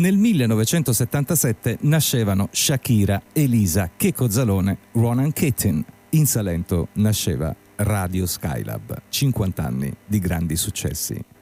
Nel 1977 nascevano Shakira, Elisa, Checco Zalone, Ronan Keating. In Salento nasceva Radio Skylab, 50 anni di grandi successi.